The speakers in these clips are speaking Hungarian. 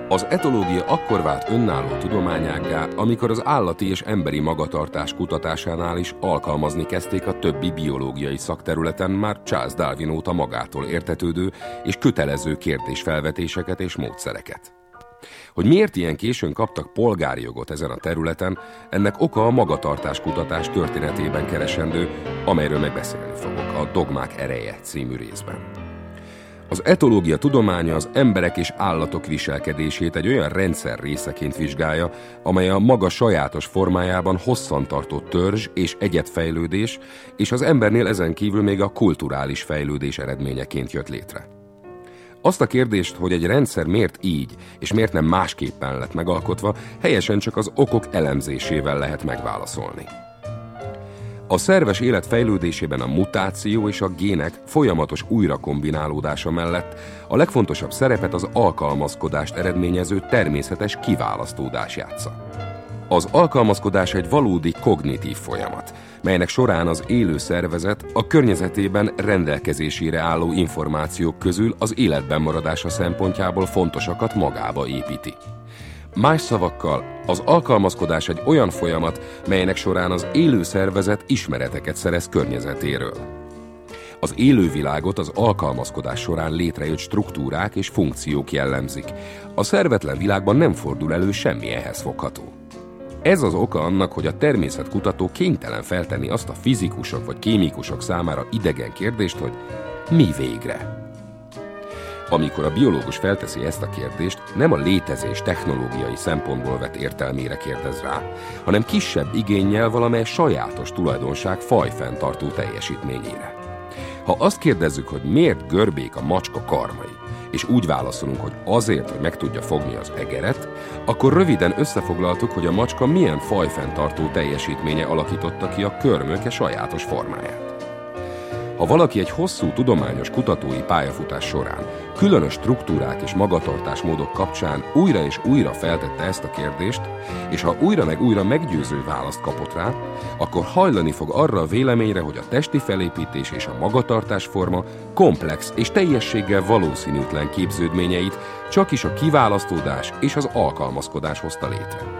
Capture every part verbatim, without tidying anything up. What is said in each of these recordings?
Az etológia akkor vált önálló tudományággá, amikor az állati és emberi magatartás kutatásánál is alkalmazni kezdték a többi biológiai szakterületen már Charles Darwin óta magától értetődő és kötelező kérdésfelvetéseket és módszereket. Hogy miért ilyen későn kaptak polgári jogot ezen a területen, ennek oka a magatartás kutatás történetében keresendő, amelyről megbeszélni fogok a Dogmák ereje című részben. Az etológia tudománya az emberek és állatok viselkedését egy olyan rendszer részeként vizsgálja, amely a maga sajátos formájában hosszantartó törzs és egyedfejlődés, és az embernél ezen kívül még a kulturális fejlődés eredményeként jött létre. Azt a kérdést, hogy egy rendszer miért így, és miért nem másképpen lett megalkotva, helyesen csak az okok elemzésével lehet megválaszolni. A szerves élet fejlődésében a mutáció és a gének folyamatos újrakombinálódása mellett a legfontosabb szerepet az alkalmazkodást eredményező természetes kiválasztódás játsza. Az alkalmazkodás egy valódi kognitív folyamat, melynek során az élő szervezet a környezetében rendelkezésére álló információk közül az életben maradása szempontjából fontosakat magába építi. Más szavakkal, az alkalmazkodás egy olyan folyamat, melynek során az élő szervezet ismereteket szerez környezetéről. Az élővilágot az alkalmazkodás során létrejött struktúrák és funkciók jellemzik. A szervetlen világban nem fordul elő semmi ehhez fogható. Ez az oka annak, hogy a természetkutató kénytelen feltenni azt a fizikusok vagy kémikusok számára idegen kérdést, hogy mi végre? Amikor a biológus felteszi ezt a kérdést, nem a létezés technológiai szempontból vett értelmére kérdez rá, hanem kisebb igénnyel valamely sajátos tulajdonság fajfenntartó teljesítményére. Ha azt kérdezzük, hogy miért görbék a macska karmai, és úgy válaszolunk, hogy azért, hogy meg tudja fogni az egeret, akkor röviden összefoglaltuk, hogy a macska milyen fajfenntartó teljesítménye alakította ki a körmöke sajátos formáját. Ha valaki egy hosszú tudományos kutatói pályafutás során különös struktúrák és magatartásmódok kapcsán újra és újra feltette ezt a kérdést, és ha újra meg újra meggyőző választ kapott rá, akkor hajlani fog arra a véleményre, hogy a testi felépítés és a magatartásforma komplex és teljességgel valószínűtlen képződményeit csakis a kiválasztódás és az alkalmazkodás hozta létre.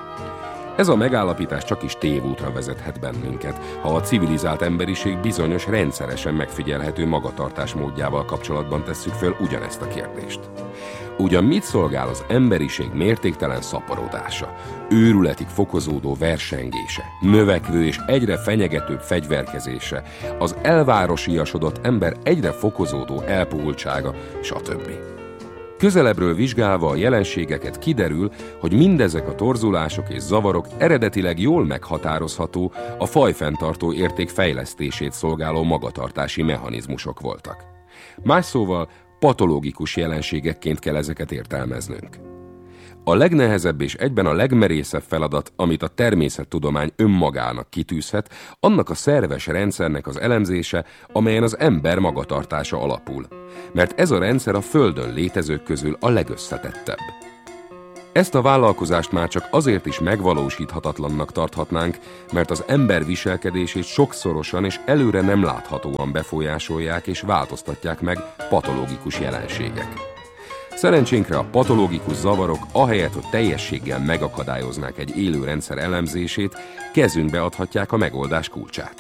Ez a megállapítás csak is tévútra vezethet bennünket, ha a civilizált emberiség bizonyos rendszeresen megfigyelhető magatartásmódjával kapcsolatban tesszük föl ugyanezt a kérdést. Ugyan mit szolgál az emberiség mértéktelen szaporodása, őrületig fokozódó versengése, növekvő és egyre fenyegetőbb fegyverkezése, az elvárosiasodott ember egyre fokozódó elpuhultsága, stb. Közelebbről vizsgálva a jelenségeket kiderül, hogy mindezek a torzulások és zavarok eredetileg jól meghatározható, a fajfenntartó érték fejlesztését szolgáló magatartási mechanizmusok voltak. Más szóval patológikus jelenségekként kell ezeket értelmeznünk. A legnehezebb és egyben a legmerészebb feladat, amit a természettudomány önmagának kitűzhet, annak a szerves rendszernek az elemzése, amelyen az ember magatartása alapul. Mert ez a rendszer a Földön létezők közül a legösszetettebb. Ezt a vállalkozást már csak azért is megvalósíthatatlannak tarthatnánk, mert az ember viselkedését sokszorosan és előre nem láthatóan befolyásolják és változtatják meg patológikus jelenségek. Szerencsénkre a patológikus zavarok ahelyett, hogy teljességgel megakadályoznák egy élő rendszer elemzését, kezünkbe adhatják a megoldás kulcsát.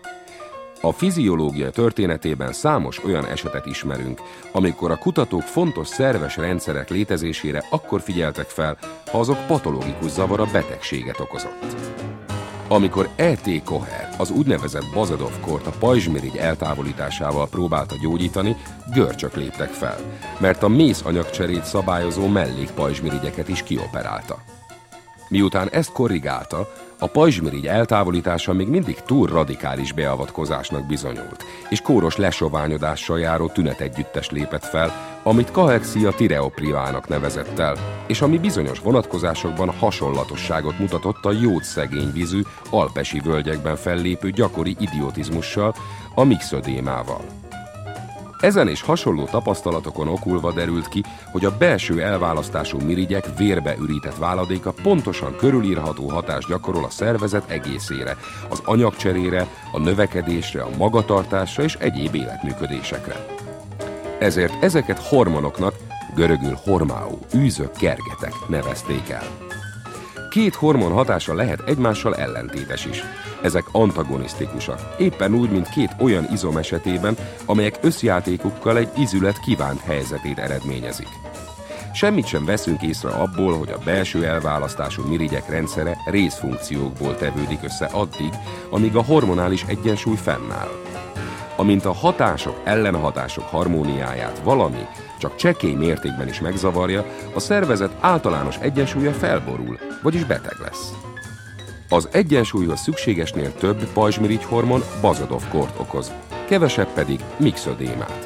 A fiziológia történetében számos olyan esetet ismerünk, amikor a kutatók fontos szerves rendszerek létezésére akkor figyeltek fel, ha azok patológikus zavar a betegséget okozott. Amikor E T Koher az úgynevezett Bazedov-kort a pajzsmirigy eltávolításával próbálta gyógyítani, görcsök léptek fel, mert a mész anyagcserét szabályozó mellékpajzsmirigyeket is kioperálta. Miután ezt korrigálta, a pajzsmirigy eltávolítása még mindig túl radikális beavatkozásnak bizonyult, és kóros lesoványodással járó tünetegyüttes lépett fel, amit kahexia tireoprivának nevezett el, és ami bizonyos vonatkozásokban hasonlatosságot mutatott a jódszegény vízű alpesi völgyekben fellépő gyakori idiotizmussal, a mixödémával. Ezen és hasonló tapasztalatokon okulva derült ki, hogy a belső elválasztású mirigyek vérbe ürített váladéka pontosan körülírható hatást gyakorol a szervezet egészére, az anyagcserére, a növekedésre, a magatartásra és egyéb életműködésekre. Ezért ezeket hormonoknak, görögül hormáó, űzök, kergetek nevezték el. Két hormon hatása lehet egymással ellentétes is. Ezek antagonisztikusak, éppen úgy, mint két olyan izom esetében, amelyek összjátékukkal egy izület kívánt helyzetét eredményezik. Semmit sem veszünk észre abból, hogy a belső elválasztású mirigyek rendszere részfunkciókból tevődik össze addig, amíg a hormonális egyensúly fennáll. Amint a hatások, ellenhatások harmóniáját valami csak csekély mértékben is megzavarja, a szervezet általános egyensúlya felborul, vagyis beteg lesz. Az egyensúlyhoz szükségesnél több pajzsmirigyhormon Bazodov-kort okoz, kevesebb pedig mixödémát.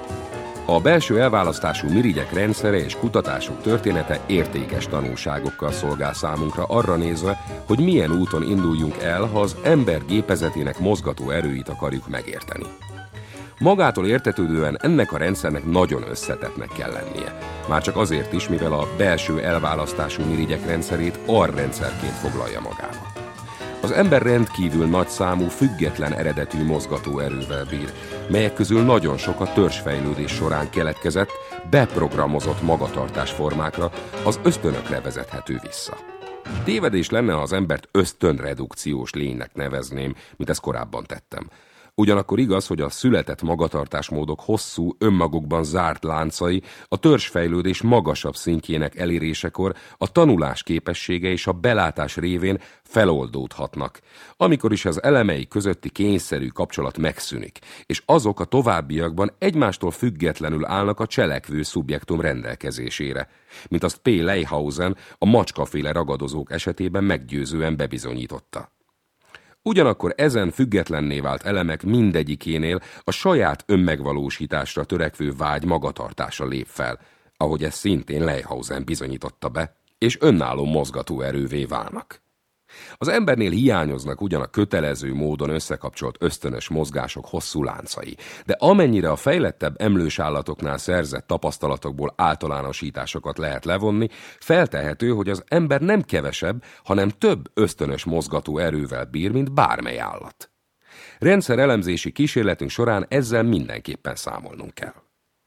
A belső elválasztású mirigyek rendszere és kutatások története értékes tanulságokkal szolgál számunkra arra nézve, hogy milyen úton induljunk el, ha az ember gépezetének mozgató erőit akarjuk megérteni. Magától értetődően ennek a rendszernek nagyon összetettnek kell lennie. Már csak azért is, mivel a belső elválasztású mirigyek rendszerét arrendszerként foglalja magába. Az ember rendkívül nagyszámú, független eredetű mozgatóerővel bír, melyek közül nagyon sok a törzsfejlődés során keletkezett, beprogramozott magatartásformákra, az ösztönökre vezethető vissza. Tévedés lenne, ha az embert ösztönredukciós lénynek nevezném, mint ezt korábban tettem. Ugyanakkor igaz, hogy a született magatartásmódok hosszú, önmagukban zárt láncai a törzsfejlődés magasabb szintjének elérésekor a tanulás képessége és a belátás révén feloldódhatnak, amikor is az elemei közötti kényszerű kapcsolat megszűnik, és azok a továbbiakban egymástól függetlenül állnak a cselekvő szubjektum rendelkezésére, mint azt P. Leyhausen a macskaféle ragadozók esetében meggyőzően bebizonyította. Ugyanakkor ezen függetlenné vált elemek mindegyikénél a saját önmegvalósításra törekvő vágy magatartása lép fel, ahogy ezt szintén Leyhausen bizonyította be, és önálló mozgatóerővé válnak. Az embernél hiányoznak ugyan a kötelező módon összekapcsolt ösztönös mozgások hosszú láncai, de amennyire a fejlettebb emlős állatoknál szerzett tapasztalatokból általánosításokat lehet levonni, feltehető, hogy az ember nem kevesebb, hanem több ösztönös mozgató erővel bír, mint bármely állat. Rendszerelemzési kísérletünk során ezzel mindenképpen számolnunk kell.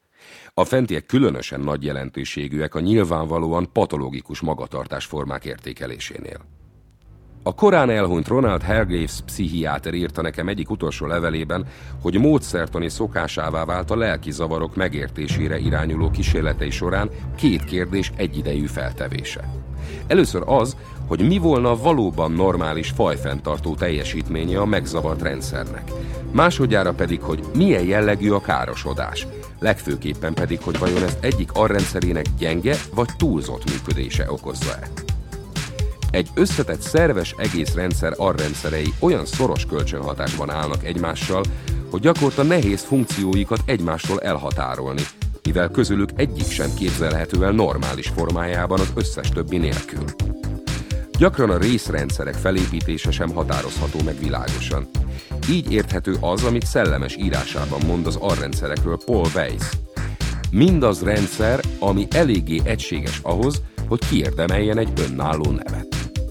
A fentiek különösen nagy jelentőségűek a nyilvánvalóan patológikus magatartásformák értékelésénél. A korán elhunyt Ronald Hargreaves pszichiáter írta nekem egyik utolsó levelében, hogy módszertani szokásává vált a lelki zavarok megértésére irányuló kísérletei során két kérdés egyidejű feltevése. Először az, hogy mi volna valóban normális fajfenntartó teljesítménye a megzavart rendszernek. Másodjára pedig, hogy milyen jellegű a károsodás. Legfőképpen pedig, hogy vajon ezt egyik arrendszerének gyenge vagy túlzott működése okozza-e. Egy összetett szerves egész rendszer arrendszerei olyan szoros kölcsönhatásban állnak egymással, hogy gyakorta nehéz funkcióikat egymástól elhatárolni, mivel közülük egyik sem képzelhető el normális formájában az összes többi nélkül. Gyakran a részrendszerek felépítése sem határozható meg világosan. Így érthető az, amit szellemes írásában mond az arrendszerekről Paul Weiss. Mindaz rendszer, ami eléggé egységes ahhoz, hogy kiérdemeljen egy önálló nevet.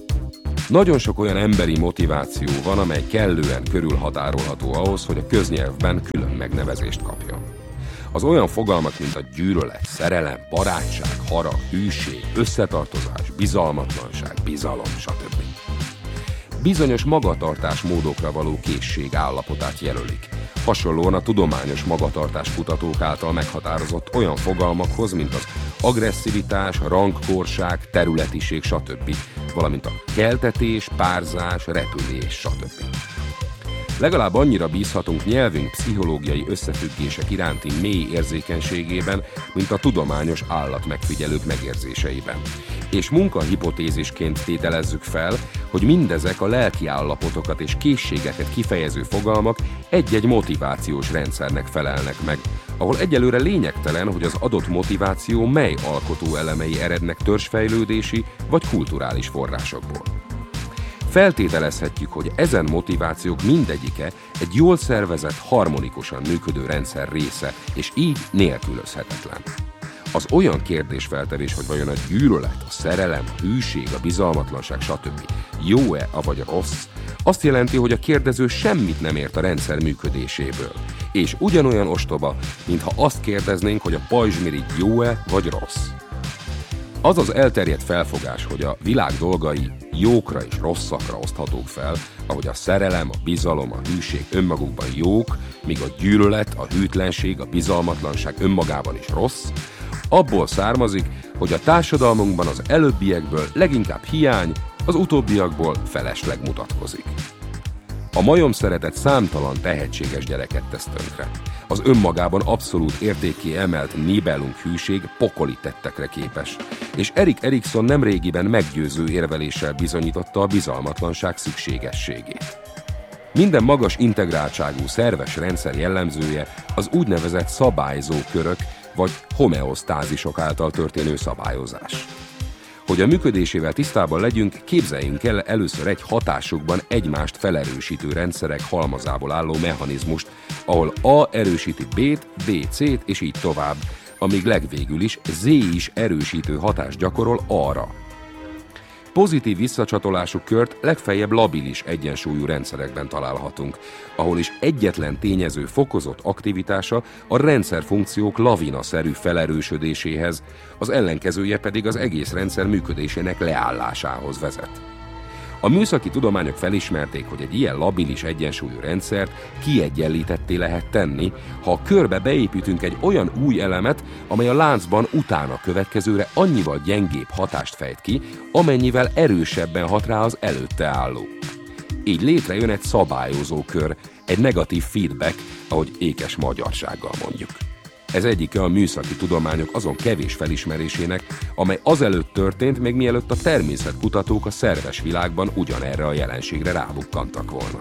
Nagyon sok olyan emberi motiváció van, amely kellően körülhatárolható ahhoz, hogy a köznyelvben külön megnevezést kapjon. Az olyan fogalmak, mint a gyűlölet, szerelem, barátság, harag, hűség, összetartozás, bizalmatlanság, bizalom, stb. Bizonyos magatartásmódokra való készség állapotát jelölik. Hasonlóan a tudományos magatartáskutatók által meghatározott olyan fogalmakhoz, mint az agresszivitás, rangkorság, területiség, stb., valamint a keltetés, párzás, repülés, stb. Legalább annyira bízhatunk nyelvünk pszichológiai összefüggések iránti mély érzékenységében, mint a tudományos állatmegfigyelők megérzéseiben. És munkahipotézisként tételezzük fel, hogy mindezek a lelki állapotokat és készségeket kifejező fogalmak egy-egy motivációs rendszernek felelnek meg, ahol egyelőre lényegtelen, hogy az adott motiváció mely alkotó elemei erednek törzsfejlődési vagy kulturális forrásokból. Feltételezhetjük, hogy ezen motivációk mindegyike egy jól szervezett, harmonikusan működő rendszer része, és így nélkülözhetetlen. Az olyan kérdésfeltevés, hogy vajon a gyűlölet, a szerelem, a hűség, a bizalmatlanság, stb. Jó-e, avagy rossz, azt jelenti, hogy a kérdező semmit nem ért a rendszer működéséből, És ugyanolyan ostoba, mintha azt kérdeznénk, hogy a pajzsmirigy jó-e vagy rossz. Az az elterjedt felfogás, hogy a világ dolgai jókra és rosszakra oszthatók fel, ahogy a szerelem, a bizalom, a hűség önmagukban jók, míg a gyűlölet, a hűtlenség, a bizalmatlanság önmagában is rossz, abból származik, hogy a társadalmunkban az előbbiekből leginkább hiány, az utóbbiakból felesleg mutatkozik. A majom szeretet számtalan tehetséges gyereket tesz tönkre. Az önmagában abszolút értékké emelt Nibelung hűség pokoli tettekre képes, és Erik Erikson nemrégiben meggyőző érveléssel bizonyította a bizalmatlanság szükségességét. Minden magas integráltságú szerves rendszer jellemzője az úgynevezett szabályzó körök vagy homeosztázisok által történő szabályozás. Hogy a működésével tisztában legyünk, képzeljünk el először egy hatásukban egymást felerősítő rendszerek halmazából álló mechanizmust, ahol A erősíti B-t, B C-t és így tovább, amíg legvégül is Z is erősítő hatást gyakorol A-ra. Pozitív visszacsatolású kört legfeljebb labilis egyensúlyú rendszerekben találhatunk, ahol is egyetlen tényező fokozott aktivitása a rendszerfunkciók lavinaszerű felerősödéséhez, az ellenkezője pedig az egész rendszer működésének leállásához vezet. A műszaki tudományok felismerték, hogy egy ilyen labilis egyensúlyú rendszert kiegyenlítetté lehet tenni, ha a körbe beépítünk egy olyan új elemet, amely a láncban utána következőre annyival gyengébb hatást fejt ki, amennyivel erősebben hat rá az előtte álló. Így létrejön egy szabályozó kör, egy negatív feedback, ahogy ékes magyarsággal mondjuk. Ez egyike a műszaki tudományok azon kevés felismerésének, amely azelőtt történt, még mielőtt a természetkutatók a szerves világban ugyanerre a jelenségre rábukkantak volna.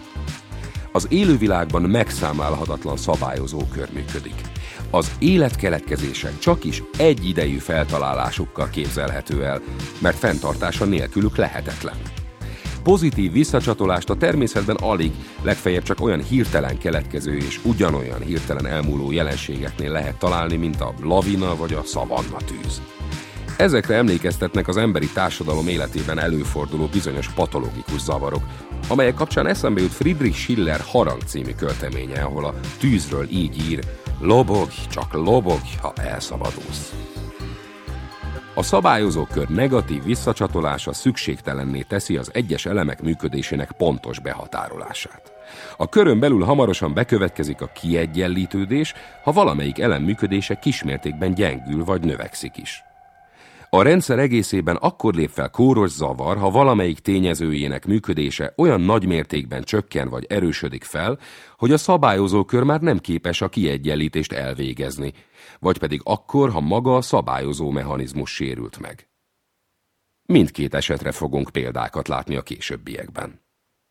Az élővilágban megszámlálhatatlan szabályozó kör működik. Az életkeletkezések csakis egyidejű feltalálásukkal képzelhető el, mert fenntartása nélkülük lehetetlen. Pozitív visszacsatolást a természetben alig, legfeljebb csak olyan hirtelen keletkező és ugyanolyan hirtelen elmúló jelenségeknél lehet találni, mint a lavina vagy a szavanna tűz. Ezekre emlékeztetnek az emberi társadalom életében előforduló bizonyos patológikus zavarok, amelyek kapcsán eszembe jut Friedrich Schiller Harang című költeménye, ahol a tűzről így ír: lobogj, csak lobogj, ha elszabadulsz. A szabályozó kör negatív visszacsatolása szükségtelenné teszi az egyes elemek működésének pontos behatárolását. A körön belül hamarosan bekövetkezik a kiegyenlítődés, ha valamelyik elem működése kismértékben gyengül vagy növekszik is. A rendszer egészében akkor lép fel kóros zavar, ha valamelyik tényezőjének működése olyan nagy mértékben csökken vagy erősödik fel, hogy a szabályozó kör már nem képes a kiegyenlítést elvégezni, vagy pedig akkor, ha maga a szabályozó mechanizmus sérült meg. Mindkét esetre fogunk példákat látni a későbbiekben.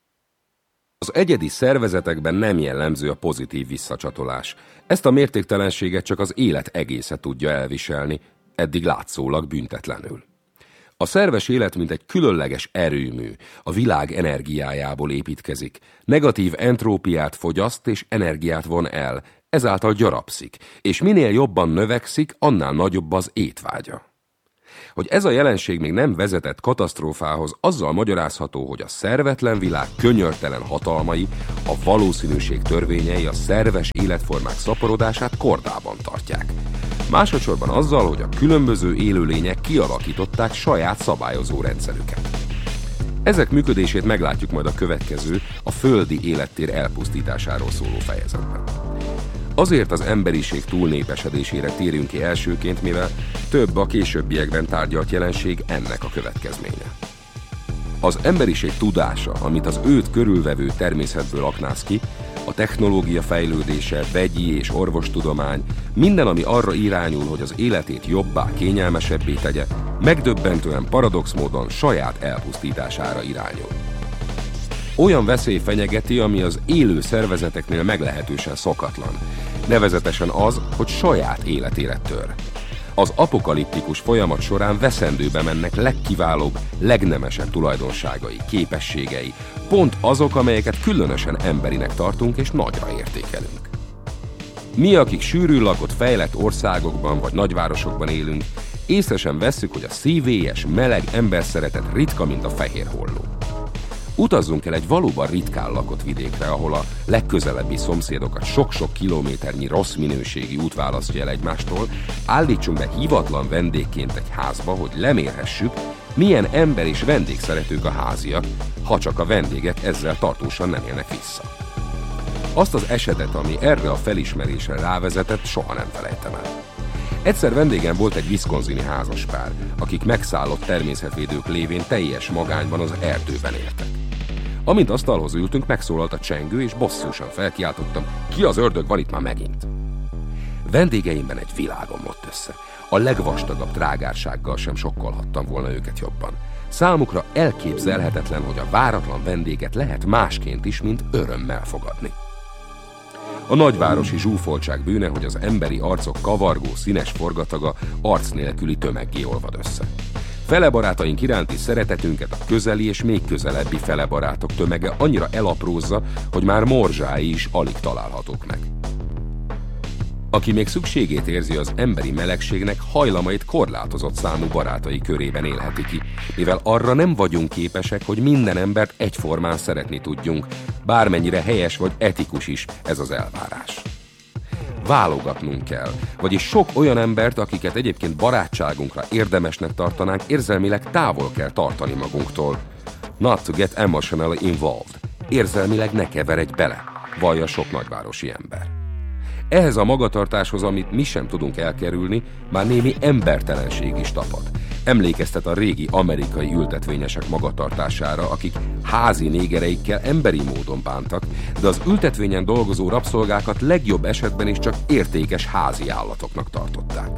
Az egyedi szervezetekben nem jellemző a pozitív visszacsatolás. Ezt a mértéktelenséget csak az élet egésze tudja elviselni, eddig látszólag büntetlenül. A szerves élet, mint egy különleges erőmű, a világ energiájából építkezik, negatív entrópiát fogyaszt és energiát von el, ezáltal gyarapszik, és minél jobban növekszik, annál nagyobb az étvágya. Hogy ez a jelenség még nem vezetett katasztrófához, azzal magyarázható, hogy a szervetlen világ könyörtelen hatalmai, a valószínűség törvényei a szerves életformák szaporodását kordában tartják. Másodszorban azzal, hogy a különböző élőlények kialakították saját szabályozó rendszerüket. Ezek működését meglátjuk majd a következő, a földi élettér elpusztításáról szóló fejezetben. Azért az emberiség túlnépesedésére térjünk ki elsőként, mivel több a későbbiekben tárgyalt jelenség ennek a következménye. Az emberiség tudása, amit az őt körülvevő természetből aknáz ki, a technológia fejlődése, vegyi és orvostudomány, minden, ami arra irányul, hogy az életét jobbá, kényelmesebbé tegye, megdöbbentően paradox módon saját elpusztítására irányul. Olyan veszély fenyegeti, ami az élő szervezeteknél meglehetősen szokatlan, nevezetesen az, hogy saját életére tör. Az apokaliptikus folyamat során veszendőbe mennek legkiválóbb, legnemesebb tulajdonságai, képességei, pont azok, amelyeket különösen emberinek tartunk és nagyra értékelünk. Mi, akik sűrűn lakott fejlett országokban vagy nagyvárosokban élünk, észre sem vesszük, hogy a szívélyes, meleg emberszeretet ritka, mint a fehér holló. Utazzunk el egy valóban ritkán lakott vidékre, ahol a legközelebbi szomszédokat sok-sok kilométernyi rossz minőségi út választja el egymástól, állítsunk be hivatlan vendégként egy házba, hogy lemérhessük, milyen ember és vendégszeretők a háziak, ha csak a vendégek ezzel tartósan nem élnek vissza. Azt az esetet, ami erre a felismerésre rávezetett, soha nem felejtem el. Egyszer vendégem volt egy wisconsini házaspár, akik megszállott természetvédők lévén teljes magányban az erdőben éltek. Amint asztalhoz ültünk, megszólalt a csengő, és bosszúsan felkiáltottam, ki az ördög van itt már megint? Vendégeimben egy világ omlott össze. A legvastagabb trágársággal sem sokkolhattam volna őket jobban. Számukra elképzelhetetlen, hogy a váratlan vendéget lehet másként is, mint örömmel fogadni. A nagyvárosi zsúfoltság bűne, hogy az emberi arcok kavargó, színes forgataga arc nélküli tömeggé olvad össze. Fele barátaink iránti szeretetünket a közeli és még közelebbi fele barátok tömege annyira elaprózza, hogy már morzsái is alig találhatók meg. Aki még szükségét érzi az emberi melegségnek, hajlamait korlátozott számú barátai körében élheti ki, mivel arra nem vagyunk képesek, hogy minden embert egyformán szeretni tudjunk, bármennyire helyes vagy etikus is ez az elvárás. Válogatnunk kell, vagyis sok olyan embert, akiket egyébként barátságunkra érdemesnek tartanánk, érzelmileg távol kell tartani magunktól. Not to get emotionally involved. Érzelmileg ne keveredj bele, vallja sok nagyvárosi ember. Ehhez a magatartáshoz, amit mi sem tudunk elkerülni, már némi embertelenség is tapad. Emlékeztet a régi amerikai ültetvényesek magatartására, akik házi négereikkel emberi módon bántak, de az ültetvényen dolgozó rabszolgákat legjobb esetben is csak értékes házi állatoknak tartották.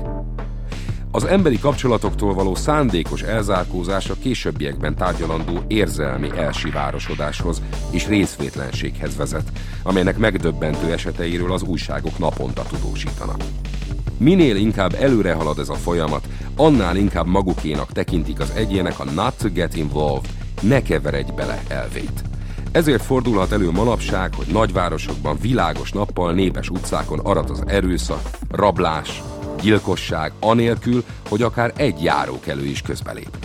Az emberi kapcsolatoktól való szándékos elzárkózás a későbbiekben tárgyalandó érzelmi elsivárosodáshoz és részvétlenséghez vezet, amelynek megdöbbentő eseteiről az újságok naponta tudósítanak. Minél inkább előre halad ez a folyamat, annál inkább magukénak tekintik az egyének a not to get involved, ne keveredj bele elvét. Ezért fordulhat elő manapság, hogy nagyvárosokban világos nappal népes utcákon arat az erőszak, rablás, gyilkosság, anélkül, hogy akár egy járókelő is közbelépne.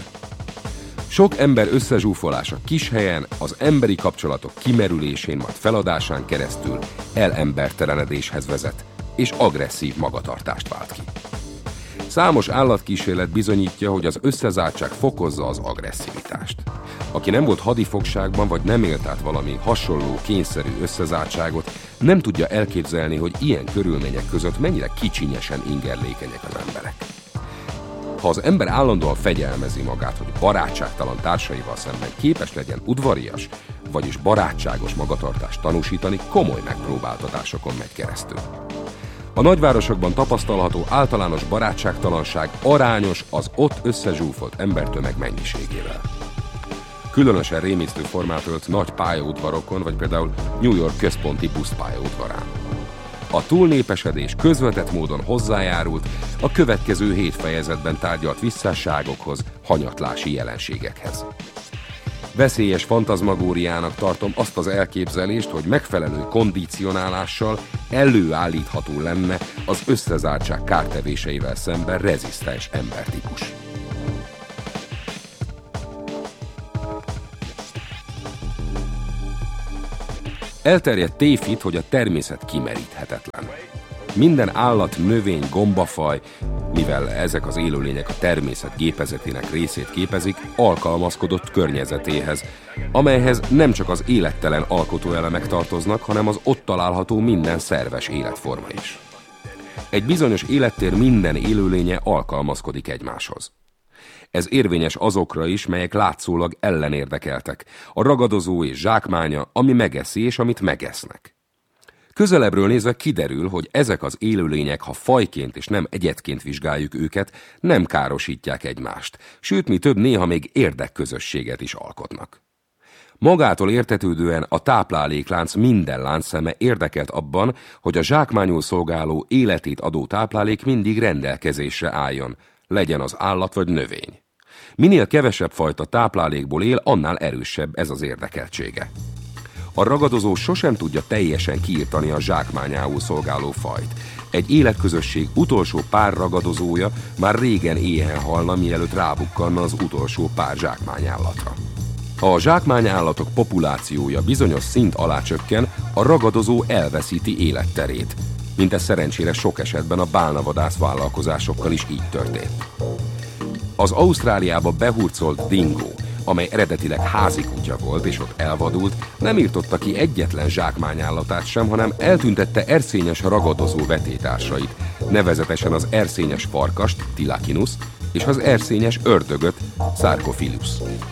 Sok ember összezsúfolása kis helyen, az emberi kapcsolatok kimerülésén, majd feladásán keresztül elembertelenedéshez vezet, és agresszív magatartást vált ki. Számos állatkísérlet bizonyítja, hogy az összezártság fokozza az agresszivitást. Aki nem volt hadifogságban, vagy nem élt át valami hasonló kényszerű összezártságot, nem tudja elképzelni, hogy ilyen körülmények között mennyire kicsinyesen ingerlékenyek az emberek. Ha az ember állandóan fegyelmezi magát, hogy barátságtalan társaival szemben képes legyen udvarias, vagyis barátságos magatartást tanúsítani, komoly megpróbáltatásokon megy keresztül. A nagyvárosokban tapasztalható általános barátságtalanság arányos az ott összezsúfolt embertömeg mennyiségével. Különösen rémisztő formát ölt nagy pályaudvarokon, vagy például New York központi buszpályaudvarán. A túlnépesedés közvetett módon hozzájárult a következő hét fejezetben tárgyalt visszásságokhoz, hanyatlási jelenségekhez. Veszélyes fantazmagóriának tartom azt az elképzelést, hogy megfelelő kondicionálással előállítható lenne az összezártság kártevéseivel szemben rezisztens embertípus. Elterjedt tévhit, hogy a természet kimeríthetetlen. Minden állat, növény, gombafaj, mivel ezek az élőlények a természet gépezetének részét képezik, alkalmazkodott környezetéhez, amelyhez nem csak az élettelen alkotóelemek tartoznak, hanem az ott található minden szerves életforma is. Egy bizonyos élettér minden élőlénye alkalmazkodik egymáshoz. Ez érvényes azokra is, melyek látszólag ellenérdekeltek, a ragadozó és zsákmánya, ami megeszi és amit megesznek. Közelebbről nézve kiderül, hogy ezek az élőlények, ha fajként és nem egyedként vizsgáljuk őket, nem károsítják egymást, sőt, mi több, néha még érdekközösséget is alkotnak. Magától értetődően a tápláléklánc minden láncszeme érdekelt abban, hogy a zsákmányul szolgáló életét adó táplálék mindig rendelkezésre álljon, legyen az állat vagy növény. Minél kevesebb fajta táplálékból él, annál erősebb ez az érdekeltsége. A ragadozó sosem tudja teljesen kiirtani a zsákmányául szolgáló fajt. Egy életközösség utolsó pár ragadozója már régen éhen halna, mielőtt rábukkanna az utolsó pár zsákmányállatra. Ha a zsákmányállatok populációja bizonyos szint alá csökken, a ragadozó elveszíti életterét. Mint ez szerencsére sok esetben a bálnavadász vállalkozásokkal is így történt. Az Ausztráliába behurcolt dingó, amely eredetileg házi kutya volt és ott elvadult, nem írtotta ki egyetlen zsákmányállatát sem, hanem eltüntette erszényes ragadozó vetétársait, nevezetesen az erszényes farkast, Tilachinus, és az erszényes ördögöt, Sarcophilus.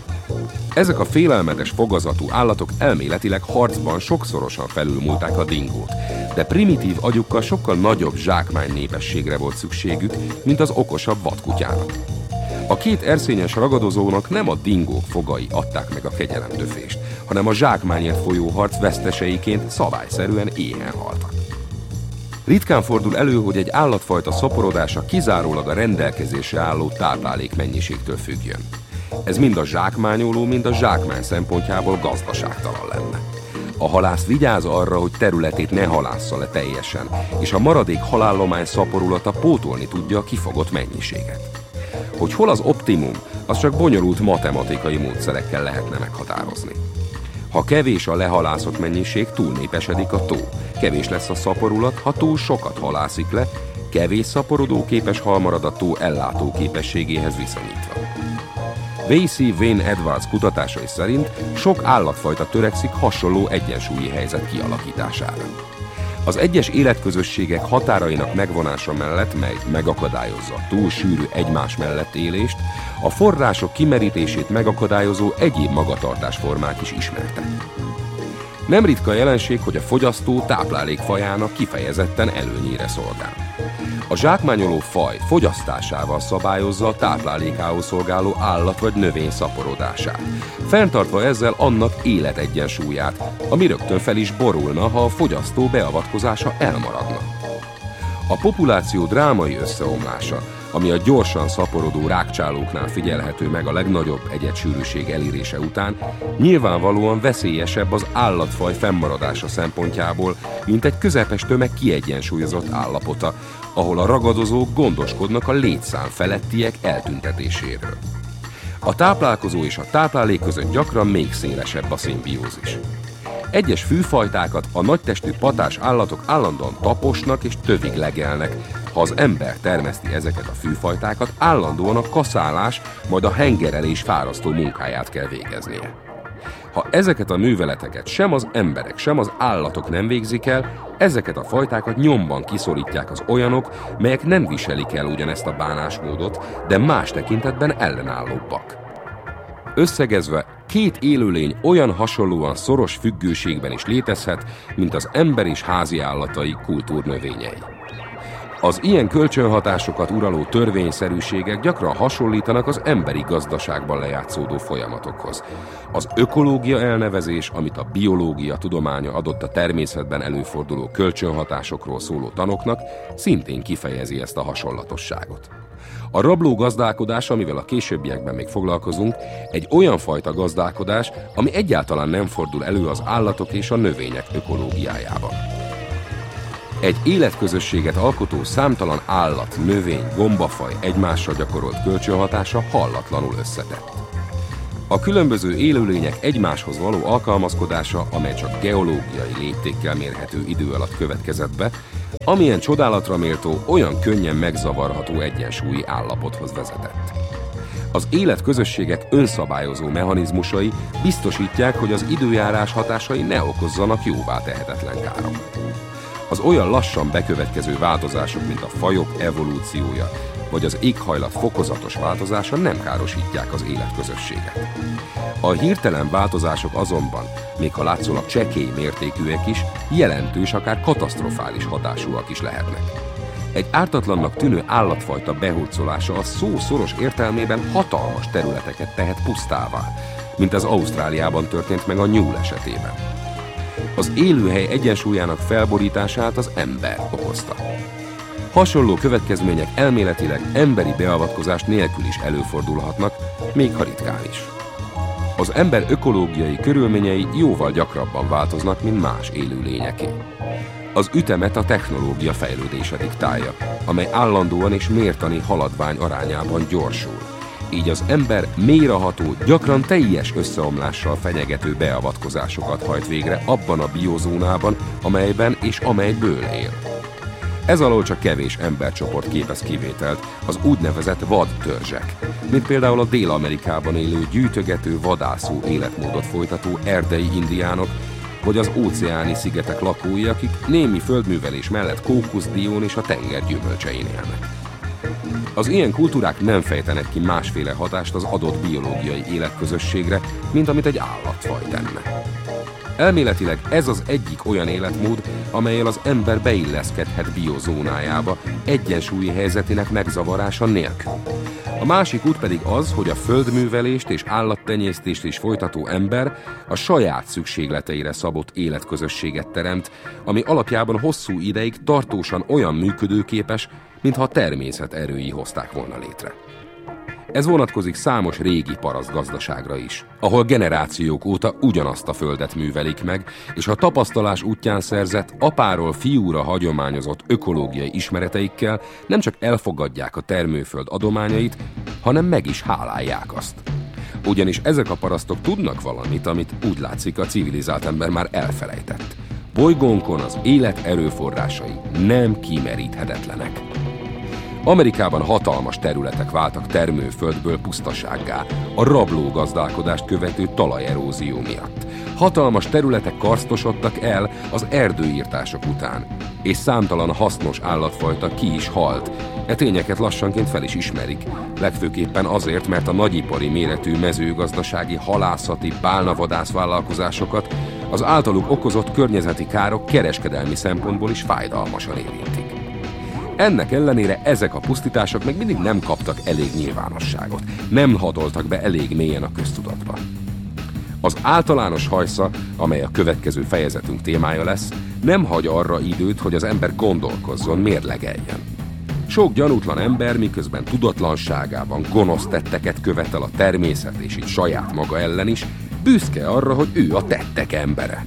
Ezek a félelmetes fogazatú állatok elméletileg harcban sokszorosan felülmúlták a dingót, de primitív agyukkal sokkal nagyobb zsákmány népességre volt szükségük, mint az okosabb vadkutyának. A két erszényes ragadozónak nem a dingók fogai adták meg a kegyelemdöfést, hanem a zsákmányért folyó harc veszteseiként szabályszerűen éhen haltak. Ritkán fordul elő, hogy egy állatfajta szaporodása kizárólag a rendelkezésre álló táplálékmennyiségtől függjön. Ez mind a zsákmányoló, mind a zsákmány szempontjából gazdaságtalan lenne. A halász vigyáz arra, hogy területét ne halásza le teljesen, és a maradék halállomány szaporulata pótolni tudja a kifogott mennyiséget. Hogy hol az optimum, az csak bonyolult matematikai módszerekkel lehetne meghatározni. Ha kevés a lehalászott mennyiség, túlnépesedik a tó. Kevés lesz a szaporulat, ha túl sokat halászik le, kevés szaporodó képes hal marad a tó ellátó képességéhez viszonyítva. Vasey Wayne Edwards kutatásai szerint sok állatfajta törekszik hasonló egyensúlyi helyzet kialakítására. Az egyes életközösségek határainak megvonása mellett, mely megakadályozza túl sűrű egymás mellett élést, a források kimerítését megakadályozó egyéb magatartásformák is ismertek. Nem ritka jelenség, hogy a fogyasztó táplálékfajának kifejezetten előnyére szolgál. A zsákmányoló faj fogyasztásával szabályozza a táplálékához szolgáló állat vagy növény szaporodását, fenntartva ezzel annak életegyensúlyát, ami rögtön fel is borulna, ha a fogyasztó beavatkozása elmaradna. A populáció drámai összeomlása, ami a gyorsan szaporodó rágcsálóknál figyelhető meg a legnagyobb egyedssűrűség elérése után, nyilvánvalóan veszélyesebb az állatfaj fennmaradása szempontjából, mint egy közepes tömeg kiegyensúlyozott állapota, ahol a ragadozók gondoskodnak a létszám felettiek eltüntetéséről. A táplálkozó és a táplálék között gyakran még szélesebb a szimbiózis. Egyes fűfajtákat a nagytestű patás állatok állandóan taposnak és tövig legelnek. Ha az ember termeszti ezeket a fűfajtákat, állandóan a kaszálás, majd a hengerelés fárasztó munkáját kell végeznie. Ha ezeket a műveleteket sem az emberek, sem az állatok nem végzik el, ezeket a fajtákat nyomban kiszorítják az olyanok, melyek nem viselik el ugyanezt a bánásmódot, de más tekintetben ellenállóbbak. Összegezve, két élőlény olyan hasonlóan szoros függőségben is létezhet, mint az ember és házi állatai kultúrnövényei. Az ilyen kölcsönhatásokat uraló törvényszerűségek gyakran hasonlítanak az emberi gazdaságban lejátszódó folyamatokhoz. Az ökológia elnevezés, amit a biológia tudománya adott a természetben előforduló kölcsönhatásokról szóló tanoknak, szintén kifejezi ezt a hasonlatosságot. A rabló gazdálkodás, amivel a későbbiekben még foglalkozunk, egy olyan fajta gazdálkodás, ami egyáltalán nem fordul elő az állatok és a növények ökológiájában. Egy életközösséget alkotó számtalan állat, növény, gombafaj egymásra gyakorolt kölcsönhatása hallatlanul összetett. A különböző élőlények egymáshoz való alkalmazkodása, amely csak geológiai léptékkel mérhető idő alatt következett be, amilyen csodálatra méltó, olyan könnyen megzavarható egyensúlyi állapothoz vezetett. Az életközösségek önszabályozó mechanizmusai biztosítják, hogy az időjárás hatásai ne okozzanak jóvá tehetetlen károkat. Az olyan lassan bekövetkező változások, mint a fajok evolúciója, vagy az éghajlat fokozatos változása nem károsítják az életközösséget. A hirtelen változások azonban, még ha látszólag csekély mértékűek is, jelentős, akár katasztrofális hatásúak is lehetnek. Egy ártatlannak tűnő állatfajta behurcolása a szó szoros értelmében hatalmas területeket tehet pusztává, mint az Ausztráliában történt meg a nyúl esetében. Az élőhely egyensúlyának felborítását az ember okozta. Hasonló következmények elméletileg emberi beavatkozás nélkül is előfordulhatnak, még ha ritkán is. Az ember ökológiai körülményei jóval gyakrabban változnak, mint más élőlényeké. Az ütemet a technológia fejlődése diktálja, amely állandóan és mértani haladvány arányában gyorsul, így az ember mélyreható, gyakran teljes összeomlással fenyegető beavatkozásokat hajt végre abban a biozónában, amelyben és amelyből él. Ez alól csak kevés embercsoport képez kivételt, az úgynevezett vadtörzsek, mint például a Dél-Amerikában élő gyűjtögető, vadászó életmódot folytató erdei indiánok, vagy az óceáni szigetek lakói, akik némi földművelés mellett kókuszdión és a tenger gyümölcsein élnek. Az ilyen kultúrák nem fejtenek ki másféle hatást az adott biológiai életközösségre, mint amit egy állatfaj tenne. Elméletileg ez az egyik olyan életmód, amellyel az ember beilleszkedhet biozónájába, egyensúlyi helyzetének megzavarása nélkül. A másik út pedig az, hogy a földművelést és állattenyésztést is folytató ember a saját szükségleteire szabott életközösséget teremt, ami alapjában hosszú ideig tartósan olyan működőképes, mintha a természet erői hozták volna létre. Ez vonatkozik számos régi parasztgazdaságra is, ahol generációk óta ugyanazt a földet művelik meg, és a tapasztalás útján szerzett, apáról fiúra hagyományozott ökológiai ismereteikkel nem csak elfogadják a termőföld adományait, hanem meg is hálálják azt. Ugyanis ezek a parasztok tudnak valamit, amit úgy látszik a civilizált ember már elfelejtett. Bolygónkon az élet erőforrásai nem kimeríthetetlenek. Amerikában hatalmas területek váltak termőföldből pusztasággá a rablógazdálkodást követő talajerózió miatt. Hatalmas területek karsztosodtak el az erdőírtások után, és számtalan hasznos állatfajta ki is halt. E tényeket lassanként fel is ismerik, legfőképpen azért, mert a nagyipari méretű mezőgazdasági, halászati, bálnavadász vállalkozásokat az általuk okozott környezeti károk kereskedelmi szempontból is fájdalmasan érintik. Ennek ellenére ezek a pusztítások még mindig nem kaptak elég nyilvánosságot, nem hatoltak be elég mélyen a köztudatba. Az általános hajsza, amely a következő fejezetünk témája lesz, nem hagy arra időt, hogy az ember gondolkozzon, mérlegeljen. Sok gyanútlan ember, miközben tudatlanságában gonosz tetteket követel a természet és így saját maga ellen is, büszke arra, hogy ő a tettek embere.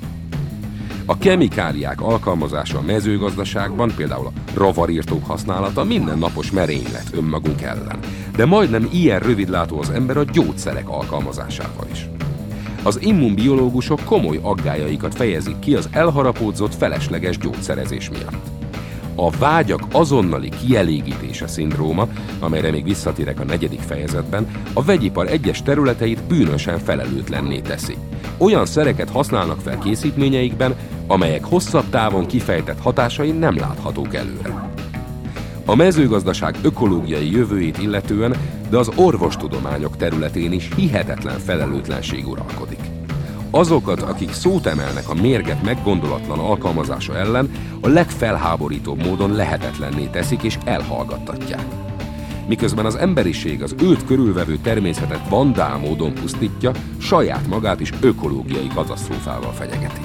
A kemikáliák alkalmazása a mezőgazdaságban, például a rovarírtók használata mindennapos merénylet önmagunk ellen. De majdnem ilyen rövidlátó az ember a gyógyszerek alkalmazásával is. Az immunbiológusok komoly aggályaikat fejezik ki az elharapódzott felesleges gyógyszerezés miatt. A vágyak azonnali kielégítése szindróma, amelyre még visszatérek a negyedik fejezetben, a vegyipar egyes területeit bűnösen felelőtlenné teszi. Olyan szereket használnak fel készítményeikben, amelyek hosszabb távon kifejtett hatásai nem láthatók előre. A mezőgazdaság ökológiai jövőjét illetően, de az orvostudományok területén is hihetetlen felelőtlenség uralkodik. Azokat, akik szót emelnek a mérgek meggondolatlan alkalmazása ellen, a legfelháborítóbb módon lehetetlenné teszik és elhallgattatják. Miközben az emberiség az őt körülvevő természetet vandál módon pusztítja, saját magát is ökológiai katasztrófával fenyegeti.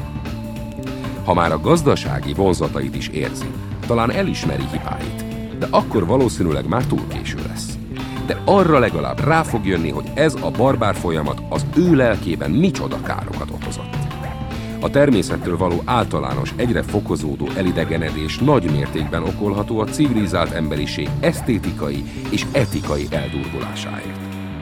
Ha már a gazdasági vonzatait is érzi, talán elismeri hibáit, de akkor valószínűleg már túl késő lesz. De arra legalább rá fog jönni, hogy ez a barbár folyamat az ő lelkében micsoda károkat okozott. A természettől való általános, egyre fokozódó elidegenedés nagy mértékben okolható a civilizált emberiség esztétikai és etikai eldurvulásáért.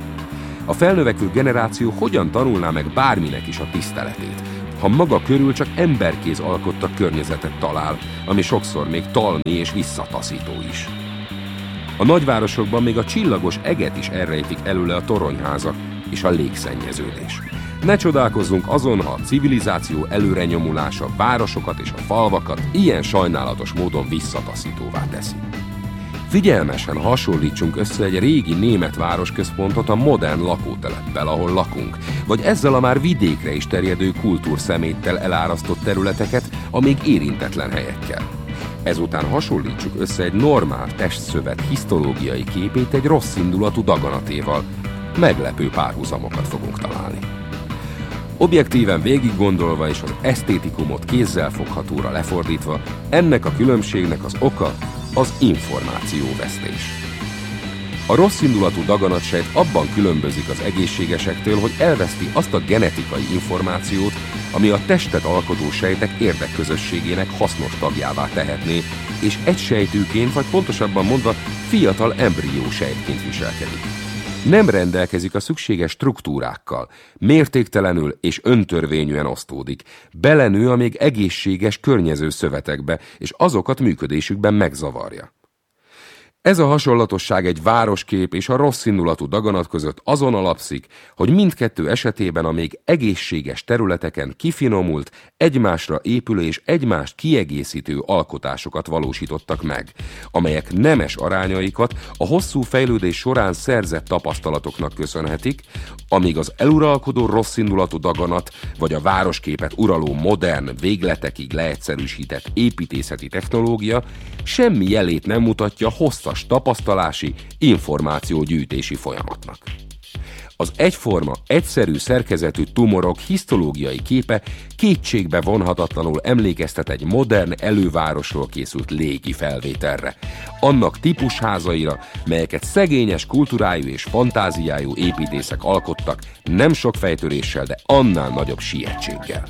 A felnövekvő generáció hogyan tanulná meg bárminek is a tiszteletét, ha maga körül csak emberkéz alkotta környezetet talál, ami sokszor még talmi és visszataszító is. A nagyvárosokban még a csillagos eget is elrejtik előle a toronyházak és a légszennyeződés. Ne csodálkozzunk azon, ha a civilizáció előrenyomulása a városokat és a falvakat ilyen sajnálatos módon visszataszítóvá teszi. Figyelmesen hasonlítsunk össze egy régi német városközpontot a modern lakóteleppel, ahol lakunk, vagy ezzel a már vidékre is terjedő kultúrszeméttel elárasztott területeket a még érintetlen helyekkel. Ezután hasonlítsuk össze egy normál testszövet hisztológiai képét egy rosszindulatú daganatéval. Meglepő párhuzamokat fogunk találni. Objektíven végiggondolva és az esztétikumot kézzelfoghatóra lefordítva, ennek a különbségnek az oka az információvesztés. A rosszindulatú daganatsejt abban különbözik az egészségesektől, hogy elveszti azt a genetikai információt, ami a testet alkotó sejtek érdekközösségének hasznos tagjává tehetné, és egysejtűként, vagy pontosabban mondva fiatal embrió sejtként viselkedik. Nem rendelkezik a szükséges struktúrákkal, mértéktelenül és öntörvényűen osztódik, belenő a még egészséges környező szövetekbe, és azokat működésükben megzavarja. Ez a hasonlatosság egy városkép és a rosszindulatú daganat között azon alapszik, hogy mindkettő esetében a még egészséges területeken kifinomult, egymásra épülő és egymást kiegészítő alkotásokat valósítottak meg, amelyek nemes arányaikat a hosszú fejlődés során szerzett tapasztalatoknak köszönhetik, amíg az eluralkodó rosszindulatú daganat vagy a városképet uraló modern, végletekig leegyszerűsített építészeti technológia semmi jelét nem mutatja hosszas tapasztalási, információgyűjtési folyamatnak. Az egyforma, egyszerű szerkezetű tumorok hisztológiai képe kétségbe vonhatatlanul emlékeztet egy modern elővárosról készült légi felvételre, annak típusházaira, melyeket szegényes kultúrájú és fantáziájú építészek alkottak, nem sok fejtöréssel, de annál nagyobb sietséggel.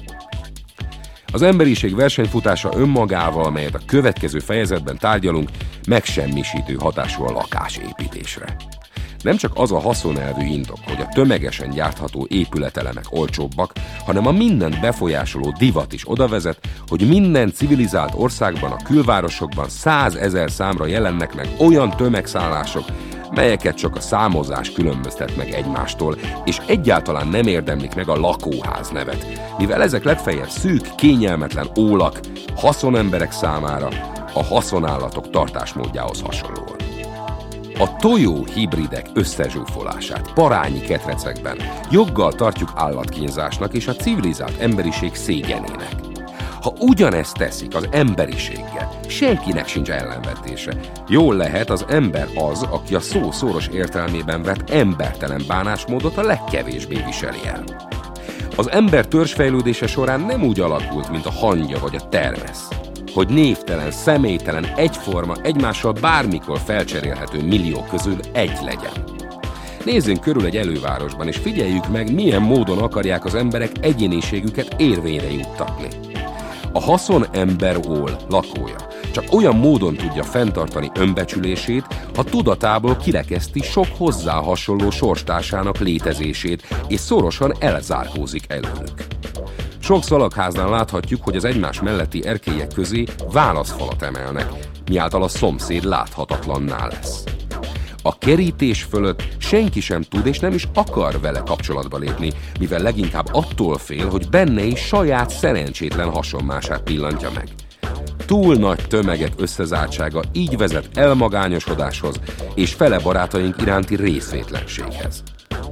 Az emberiség versenyfutása önmagával, melyet a következő fejezetben tárgyalunk, megsemmisítő hatású a lakásépítésre. Nem csak az a haszonelvű indok, hogy a tömegesen gyártható épületelemek olcsóbbak, hanem a mindent befolyásoló divat is oda vezet, hogy minden civilizált országban, a külvárosokban százezer számra jelennek meg olyan tömegszállások, melyeket csak a számozás különböztet meg egymástól, és egyáltalán nem érdemlik meg a lakóház nevet, mivel ezek legfeljebb szűk, kényelmetlen ólak, haszonemberek számára, a haszonállatok tartásmódjához hasonlóan. A tojó hibridek összezsúfolását parányi ketrecekben joggal tartjuk állatkínzásnak és a civilizált emberiség szégyenének. Ha ugyanezt teszik az emberiséggel, senkinek sincs ellenvetése. Jól lehet, az ember az, aki a szó szoros értelmében vett embertelen bánásmódot a legkevésbé viseli el. Az ember törzsfejlődése során nem úgy alakult, mint a hangya vagy a termesz, hogy névtelen, személytelen, egyforma, egymással bármikor felcserélhető milliók közül egy legyen. Nézzünk körül egy elővárosban, és figyeljük meg, milyen módon akarják az emberek egyéniségüket érvényre juttatni. A haszon ember-ól lakója csak olyan módon tudja fenntartani önbecsülését, ha tudatából kirekeszti sok hozzá hasonló sorstársának létezését, és szorosan elzárkózik előlük. Sok szalagháznál láthatjuk, hogy az egymás melletti erkélyek közé válaszfalat emelnek, miáltal a szomszéd láthatatlanná lesz. A kerítés fölött senki sem tud és nem is akar vele kapcsolatba lépni, mivel leginkább attól fél, hogy benne is saját szerencsétlen hasonmását pillantja meg. Túl nagy tömegek összezártsága így vezet elmagányosodáshoz és fele barátaink iránti részvétlenséghez.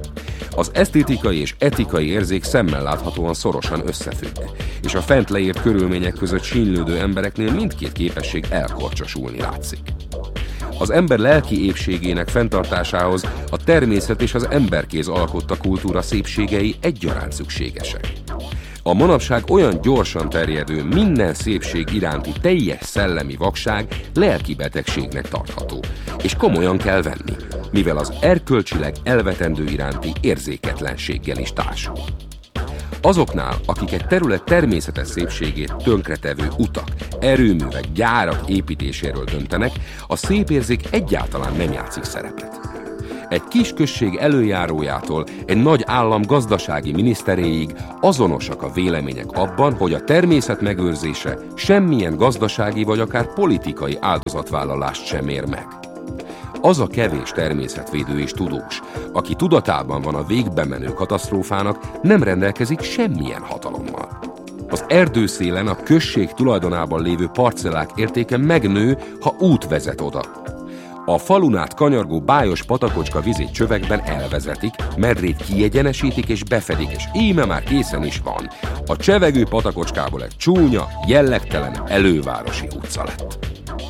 Az esztétikai és etikai érzék szemmel láthatóan szorosan összefügg, és a fent leírt körülmények között sínylődő embereknél mindkét képesség elkorcsosulni látszik. Az ember lelki épségének fenntartásához a természet és az emberkéz alkotta kultúra szépségei egyaránt szükségesek. A manapság olyan gyorsan terjedő, minden szépség iránti teljes szellemi vakság lelki betegségnek tartható, és komolyan kell venni, mivel az erkölcsileg elvetendő iránti érzéketlenséggel is társul. Azoknál, akik egy terület természetes szépségét tönkretevő utak, erőművek, gyárak építéséről döntenek, a szép érzék egyáltalán nem játszik szerepet. Egy kis község előjárójától egy nagy állam gazdasági miniszteréig azonosak a vélemények abban, hogy a természet megőrzése semmilyen gazdasági vagy akár politikai áldozatvállalást sem ér meg. Az a kevés természetvédő és tudós, aki tudatában van a végbe menő katasztrófának, nem rendelkezik semmilyen hatalommal. Az erdőszélen a község tulajdonában lévő parcellák értéke megnő, ha út vezet oda. A falun át kanyargó bájos patakocska vizét csövekben elvezetik, medrét kiegyenesítik és befedik, és íme már készen is van. A csevegő patakocskából egy csúnya, jellegtelen elővárosi utca lett.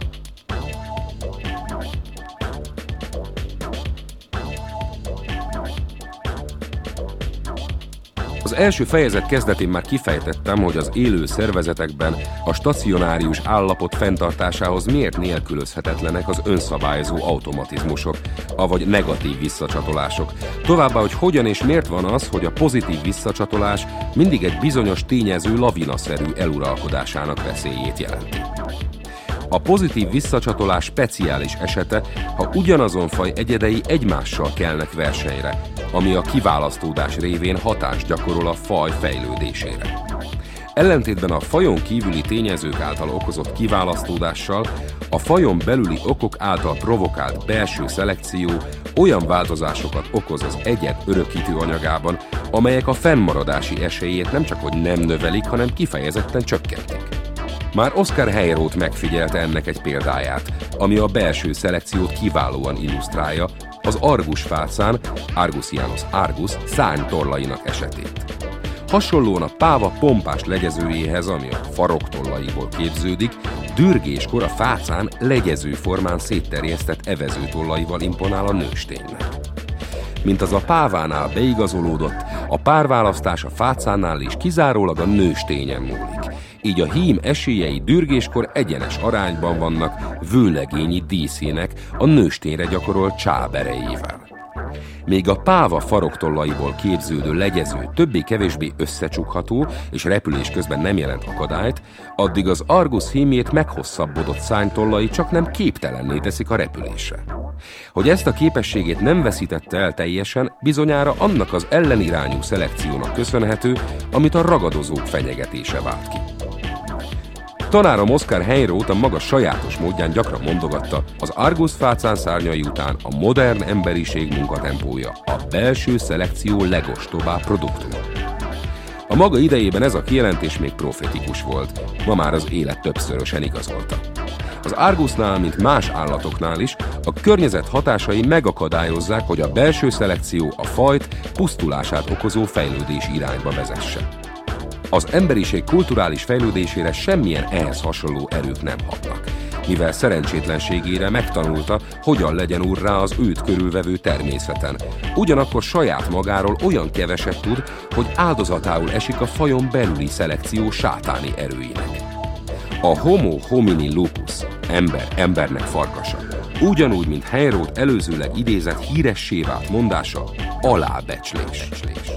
Az első fejezet kezdetén már kifejtettem, hogy az élő szervezetekben a stacionárius állapot fenntartásához miért nélkülözhetetlenek az önszabályozó automatizmusok, avagy negatív visszacsatolások. Továbbá, hogy hogyan és miért van az, hogy a pozitív visszacsatolás mindig egy bizonyos tényező lavinaszerű eluralkodásának veszélyét jelenti. A pozitív visszacsatolás speciális esete, ha ugyanazon faj egyedei egymással kelnek versenyre, ami a kiválasztódás révén hatást gyakorol a faj fejlődésére. Ellentétben a fajon kívüli tényezők által okozott kiválasztódással, a fajon belüli okok által provokált belső szelekció olyan változásokat okoz az egyed örökítő anyagában, amelyek a fennmaradási esélyét nem csak hogy nem növelik, hanem kifejezetten csökkentik. Már Oscar Heyroth megfigyelte ennek egy példáját, ami a belső szelekciót kiválóan illusztrálja, az argusfácán, Argusianus argus szárnytorlainak esetét. Hasonlóan a páva pompás legyezőjéhez, ami a faroktollaiból képződik, dürgéskor a fácán legyező formán szétterjesztett evezőtollaival imponál a nősténynek. Mint az a pávánál beigazolódott, a párválasztás a fácánnál is kizárólag a nőstényen múlik. Így a hím esélyei dürgéskor egyenes arányban vannak vőlegényi díszének a nőstényre gyakorolt csáb erejével. Még a páva faroktollaiból képződő legyező többé-kevésbé összecsukható és repülés közben nem jelent akadályt, addig az Argus hímjét meghosszabbodott szárnytollai csak nem képtelenné teszik a repülésre. Hogy ezt a képességét nem veszítette el teljesen, bizonyára annak az ellenirányú szelekciónak köszönhető, amit a ragadozók fenyegetése vált ki. Tanárom Oscar Heyroth a maga sajátos módján gyakran mondogatta, az Argus fácán szárnyai után a modern emberiség munkatempója a belső szelekció legostobább produktuma. A maga idejében ez a kijelentés még profetikus volt, ma már az élet többszörösen igazolta. Az Argusnál, mint más állatoknál is, a környezet hatásai megakadályozzák, hogy a belső szelekció a fajt pusztulását okozó fejlődés irányba vezesse. Az emberiség kulturális fejlődésére semmilyen ehhez hasonló erők nem hatnak, mivel szerencsétlenségére megtanulta, hogyan legyen urrá az őt körülvevő természeten. Ugyanakkor saját magáról olyan keveset tud, hogy áldozatául esik a fajon belüli szelekció sátáni erőinek. A homo homini lupus, ember embernek farkasa, ugyanúgy, mint Heyroth előzőleg idézett híressé vált mondása, alábecslés.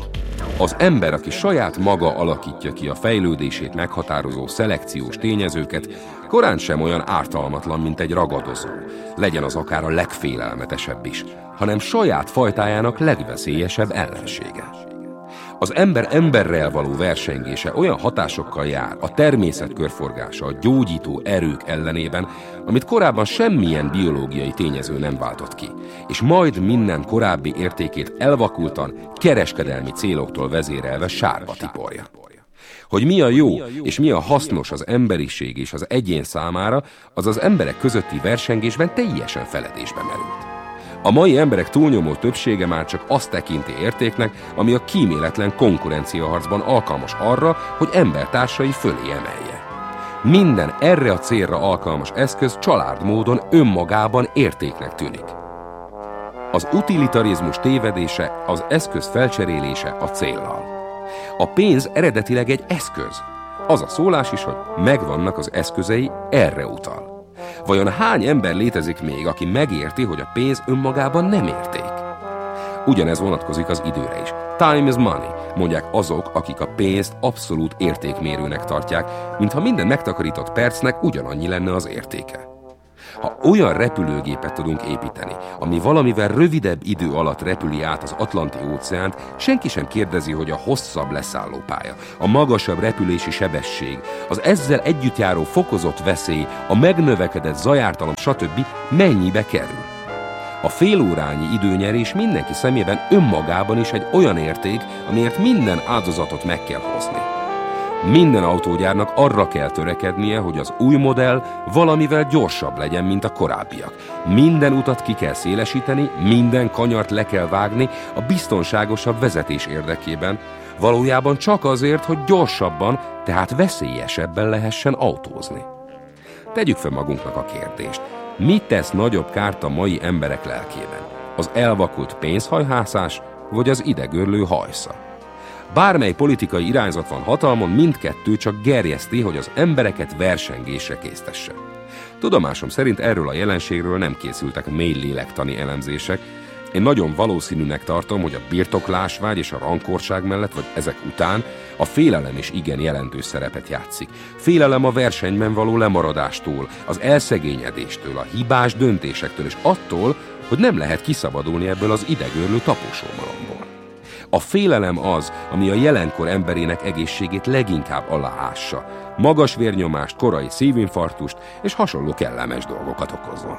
Az ember, aki saját maga alakítja ki a fejlődését meghatározó szelekciós tényezőket, korán sem olyan ártalmatlan, mint egy ragadozó, legyen az akár a legfélelmetesebb is, hanem saját fajtájának legveszélyesebb ellensége. Az ember emberrel való versengése olyan hatásokkal jár a természet körforgása, a gyógyító erők ellenében, amit korábban semmilyen biológiai tényező nem váltott ki, és majd minden korábbi értékét elvakultan, kereskedelmi céloktól vezérelve sárba tiporja. Hogy mi a jó és mi a hasznos az emberiség és az egyén számára, az az emberek közötti versengésben teljesen feledésbe merült. A mai emberek túlnyomó többsége már csak azt tekinti értéknek, ami a kíméletlen konkurenciaharcban alkalmas arra, hogy embertársai fölé emelje. Minden erre a célra alkalmas eszköz család módon önmagában értéknek tűnik. Az utilitarizmus tévedése, az eszköz felcserélése a céllal. A pénz eredetileg egy eszköz. Az a szólás is, hogy megvannak az eszközei, erre utal. Vajon hány ember létezik még, aki megérti, hogy a pénz önmagában nem érték? Ugyanez vonatkozik az időre is. Time is money, mondják azok, akik a pénzt abszolút értékmérőnek tartják, mintha minden megtakarított percnek ugyanannyi lenne az értéke. Ha olyan repülőgépet tudunk építeni, ami valamivel rövidebb idő alatt repüli át az Atlanti-óceánt, senki sem kérdezi, hogy a hosszabb leszállópálya, a magasabb repülési sebesség, az ezzel együtt járó fokozott veszély, a megnövekedett zajártalom, stb. Mennyibe kerül. A félórányi időnyerés mindenki szemében önmagában is egy olyan érték, amiért minden áldozatot meg kell hozni. Minden autógyárnak arra kell törekednie, hogy az új modell valamivel gyorsabb legyen, mint a korábbiak. Minden utat ki kell szélesíteni, minden kanyart le kell vágni a biztonságosabb vezetés érdekében, valójában csak azért, hogy gyorsabban, tehát veszélyesebben lehessen autózni. Tegyük fel magunknak a kérdést, mit tesz nagyobb kárt a mai emberek lelkében? Az elvakult pénzhajhászás, vagy az idegörlő hajsza? Bármely politikai irányzat van hatalmon, mindkettő csak gerjeszti, hogy az embereket versengésre késztesse. Tudomásom szerint erről a jelenségről nem készültek mély lélektani elemzések, Én nagyon valószínűnek tartom, hogy a birtoklásvágy és a rankorság mellett, vagy ezek után a félelem is igen jelentős szerepet játszik. Félelem a versenyben való lemaradástól, az elszegényedéstől, a hibás döntésektől, és attól, hogy nem lehet kiszabadulni ebből az idegörlő taposómalomból. A félelem az, ami a jelenkor emberének egészségét leginkább aláássa. Magas vérnyomást, korai szívinfarktust és hasonló kellemes dolgokat okozol.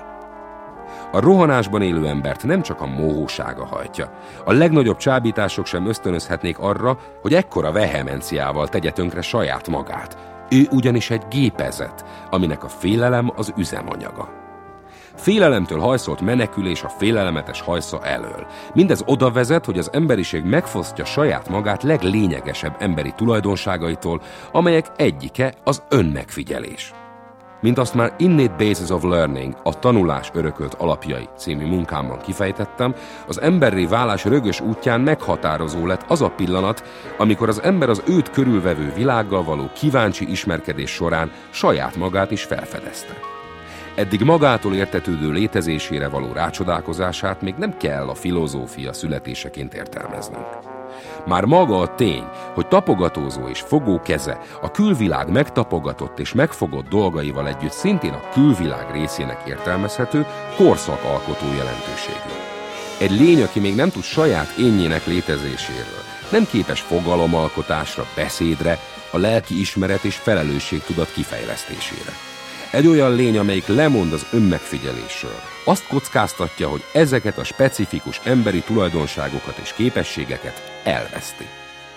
A rohanásban élő embert nem csak a mohósága hajtja. A legnagyobb csábítások sem ösztönözhetnék arra, hogy ekkora vehemenciával tegye tönkre saját magát. Ő ugyanis egy gépezet, aminek a félelem az üzemanyaga. Félelemtől hajszolt menekülés a félelmetes hajsza elől. Mindez oda vezet, hogy az emberiség megfosztja saját magát leglényegesebb emberi tulajdonságaitól, amelyek egyike az önmegfigyelés. Mint azt már Innate Basis of Learning, a tanulás örökölt alapjai című munkámban kifejtettem, az emberré válás rögös útján meghatározó lett az a pillanat, amikor az ember az őt körülvevő világgal való kíváncsi ismerkedés során saját magát is felfedezte. Eddig magától értetődő létezésére való rácsodálkozását még nem kell a filozófia születéseként értelmeznünk. Már maga a tény, hogy tapogatózó és fogó keze a külvilág megtapogatott és megfogott dolgaival együtt szintén a külvilág részének értelmezhető, korszakalkotó jelentőségű. Egy lény, aki még nem tud saját énjének létezéséről, nem képes fogalomalkotásra, beszédre, a lelki ismeret és felelősségtudat kifejlesztésére. Egy olyan lény, amelyik lemond az önmegfigyelésről, azt kockáztatja, hogy ezeket a specifikus emberi tulajdonságokat és képességeket elveszti.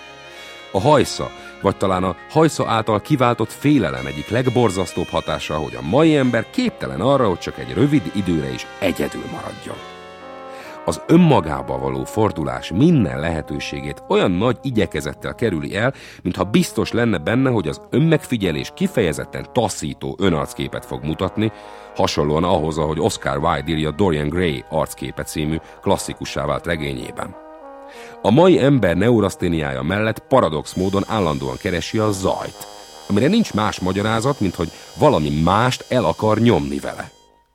A hajsza, vagy talán a hajsza által kiváltott félelem egyik legborzasztóbb hatása, hogy a mai ember képtelen arra, hogy csak egy rövid időre is egyedül maradjon. Az önmagába való fordulás minden lehetőségét olyan nagy igyekezettel kerüli el, mintha biztos lenne benne, hogy az önmegfigyelés kifejezetten taszító önarcképet fog mutatni, hasonlóan ahhoz, ahogy Oscar Wilde írja Dorian Gray arcképe című klasszikussá vált regényében. A mai ember neuraszténiája mellett paradox módon állandóan keresi a zajt, amire nincs más magyarázat, mint hogy valami mást el akar nyomni vele.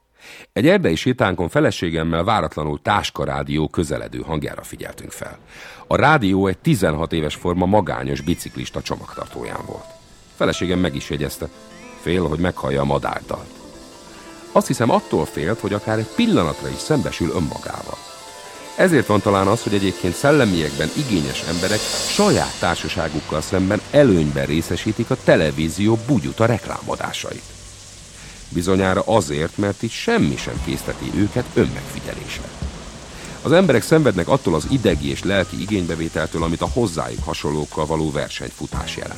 Egy erdei sétánkon feleségemmel váratlanul táskarádió közeledő hangjára figyeltünk fel. A rádió egy tizenhat éves forma magányos biciklista csomagtartóján volt. Feleségem meg is jegyezte, fél, hogy meghallja a madárdalt. Azt hiszem, attól félt, hogy akár egy pillanatra is szembesül önmagával. Ezért van talán az, hogy egyébként szellemiekben igényes emberek saját társaságukkal szemben előnyben részesítik a televízió bugyuta reklámodásait. Bizonyára azért, mert itt semmi sem készteti őket önmegfigyelésre. Az emberek szenvednek attól az idegi és lelki igénybevételtől, amit a hozzájuk hasonlókkal való versenyfutás jelent.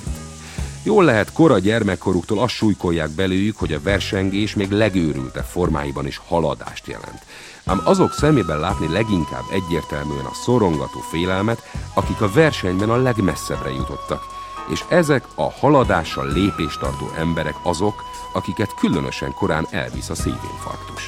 Jól lehet, kora gyermekkoruktól azt súlykolják belőjük, hogy a versengés még legőrültebb formáiban is haladást jelent. Ám azok szemében látni leginkább egyértelműen a szorongató félelmet, akik a versenyben a legmesszebbre jutottak, és ezek a haladással lépést tartó emberek azok, akiket különösen korán elvisz a szívinfarktus.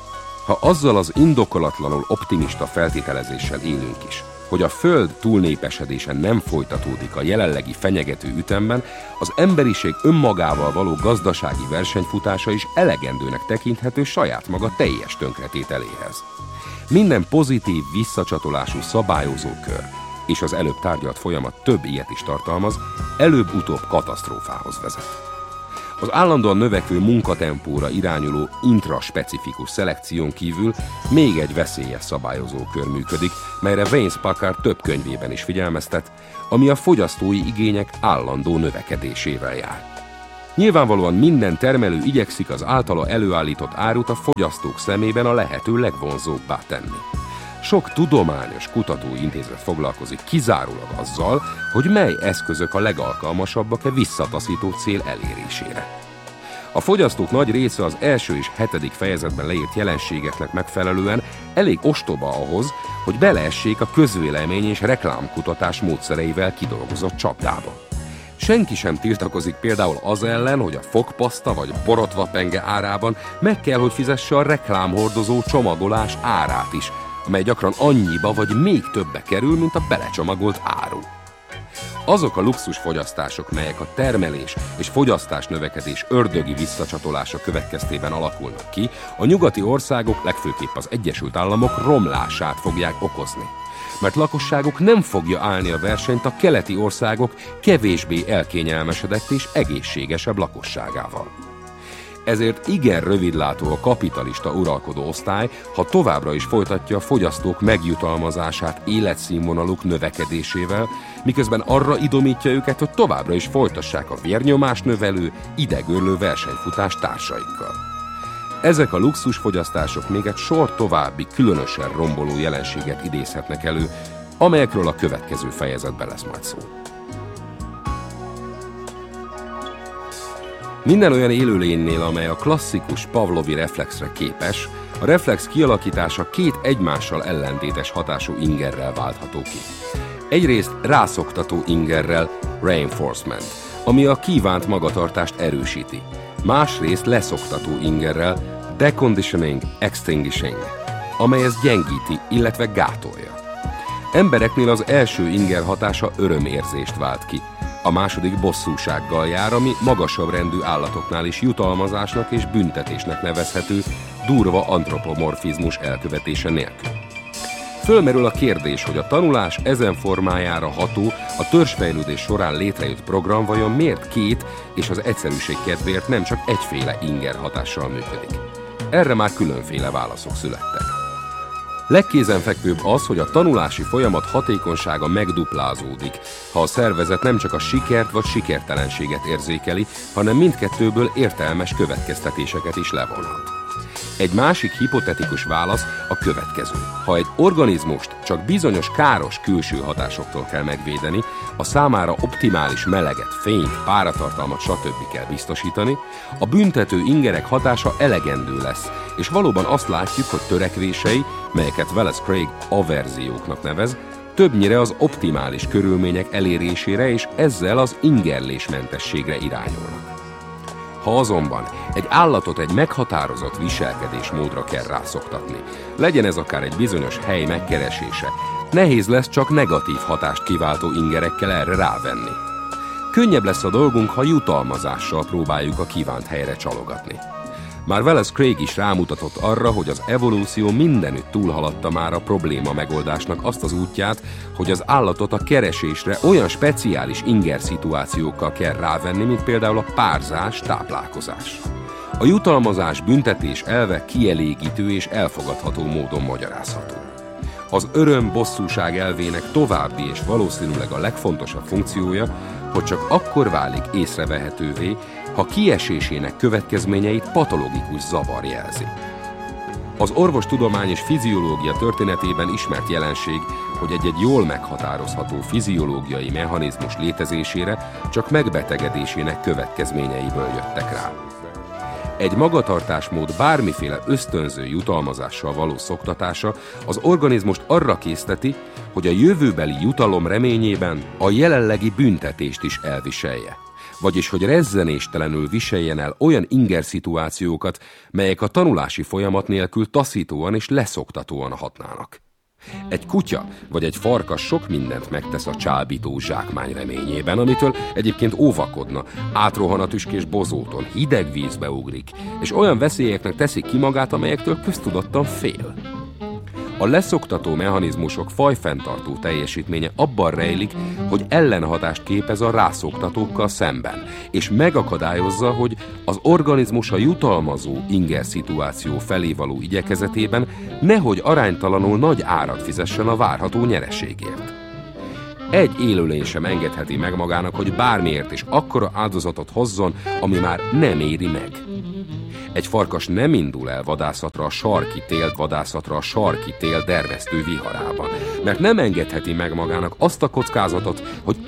Ha azzal az indokolatlanul optimista feltételezéssel élünk is, hogy a Föld túlnépesedése nem folytatódik a jelenlegi fenyegető ütemben, az emberiség önmagával való gazdasági versenyfutása is elegendőnek tekinthető saját maga teljes tönkretételéhez. Minden pozitív visszacsatolású szabályozó kör, és az előbb tárgyalt folyamat több ilyet is tartalmaz, előbb-utóbb katasztrófához vezet. Az állandóan növekvő munkatempóra irányuló intraspecifikus szelekción kívül még egy veszélyes szabályozókör működik, melyre Wayne Packard több könyvében is figyelmeztet, ami a fogyasztói igények állandó növekedésével jár. Nyilvánvalóan minden termelő igyekszik az általa előállított árut a fogyasztók szemében a lehető legvonzóbbá tenni. Sok tudományos kutatóintézet foglalkozik kizárólag azzal, hogy mely eszközök a legalkalmasabbak e visszataszító cél elérésére. A fogyasztók nagy része az első és hetedik fejezetben leírt jelenségeknek megfelelően elég ostoba ahhoz, hogy beleessék a közvélemény és reklámkutatás módszereivel kidolgozott csapdába. Senki sem tiltakozik például az ellen, hogy a fogpaszta vagy borotvapenge árában meg kell, hogy fizesse a reklámhordozó csomagolás árát is, amely gyakran annyiba vagy még többe kerül, mint a belecsomagolt áru. Azok a luxusfogyasztások, melyek a termelés és fogyasztás növekedés ördögi visszacsatolása következtében alakulnak ki, a nyugati országok, legfőképp az Egyesült Államok romlását fogják okozni. Mert lakosságuk nem fogja állni a versenyt a keleti országok kevésbé elkényelmesedett és egészségesebb lakosságával. Ezért igen rövidlátó a kapitalista uralkodó osztály, ha továbbra is folytatja a fogyasztók megjutalmazását életszínvonaluk növekedésével, miközben arra idomítja őket, hogy továbbra is folytassák a vérnyomás növelő, idegörlő versenyfutás társaikkal. Ezek a luxusfogyasztások még egy sor további különösen romboló jelenséget idézhetnek elő, amelyekről a következő fejezetben lesz majd szó. Minden olyan élőlénynél, amely a klasszikus pavlovi reflexre képes, a reflex kialakítása két egymással ellentétes hatású ingerrel váltható ki. Egyrészt rászoktató ingerrel, reinforcement, ami a kívánt magatartást erősíti. Másrészt leszoktató ingerrel, deconditioning, extinguishing, amely ezt gyengíti, illetve gátolja. Embereknél az első inger hatása örömérzést vált ki, a második bosszúsággal jár, ami magasabb rendű állatoknál is jutalmazásnak és büntetésnek nevezhető, durva antropomorfizmus elkövetése nélkül. Fölmerül a kérdés, hogy a tanulás ezen formájára ható, a törzsfejlődés során létrejött program vajon miért két és az egyszerűség kedvéért nem csak egyféle inger hatással működik. Erre már különféle válaszok születtek. Legkézenfekvőbb az, hogy a tanulási folyamat hatékonysága megduplázódik, ha a szervezet nem csak a sikert vagy sikertelenséget érzékeli, hanem mindkettőből értelmes következtetéseket is levonhat. Egy másik hipotetikus válasz a következő. Ha egy organizmust csak bizonyos káros külső hatásoktól kell megvédeni, a számára optimális meleget, fényt, páratartalmat stb. Kell biztosítani, a büntető ingerek hatása elegendő lesz, és valóban azt látjuk, hogy törekvései, melyeket Wallace Craig averzióknak nevez, többnyire az optimális körülmények elérésére és ezzel az ingerlésmentességre irányulnak. Ha azonban egy állatot egy meghatározott viselkedésmódra kell rászoktatni, legyen ez akár egy bizonyos hely megkeresése, nehéz lesz csak negatív hatást kiváltó ingerekkel erre rávenni. Könnyebb lesz a dolgunk, ha jutalmazással próbáljuk a kívánt helyre csalogatni. Már Wallace Craig is rámutatott arra, hogy az evolúció mindenütt túlhaladta már a probléma megoldásnak azt az útját, hogy az állatot a keresésre olyan speciális inger szituációkkal kell rávenni, mint például a párzás, táplálkozás. A jutalmazás büntetés elve kielégítő és elfogadható módon magyarázható. Az öröm-bosszúság elvének további és valószínűleg a legfontosabb funkciója, hogy csak akkor válik észrevehetővé, ha kiesésének következményeit patológikus zavar jelzi. Az orvostudomány és fiziológia történetében ismert jelenség, hogy egy-egy jól meghatározható fiziológiai mechanizmus létezésére csak megbetegedésének következményeiből jöttek rá. Egy magatartásmód bármiféle ösztönző jutalmazással való szoktatása az organizmust arra készteti, hogy a jövőbeli jutalom reményében a jelenlegi büntetést is elviselje. Vagyis, hogy rezzenéstelenül viseljen el olyan inger szituációkat, melyek a tanulási folyamat nélkül taszítóan és leszoktatóan hatnának. Egy kutya vagy egy farkas sok mindent megtesz a csábító zsákmány reményében, amitől egyébként óvakodna, átrohan a tüskés bozóton, hideg vízbe ugrik, és olyan veszélyeknek teszik ki magát, amelyektől köztudottan fél. A leszoktató mechanizmusok fajfenntartó teljesítménye abban rejlik, hogy ellenhatást képez a rászoktatókkal szemben, és megakadályozza, hogy az organizmus a jutalmazó inger szituáció felé való igyekezetében nehogy aránytalanul nagy árat fizessen a várható nyereségért. Egy élőlény sem engedheti meg magának, hogy bármiért is akkora áldozatot hozzon, ami már nem éri meg. Egy farkas nem indul el vadászatra a sarki tél, vadászatra a sarki tél dervesztő viharában, mert nem engedheti meg magának azt a kockázatot, hogy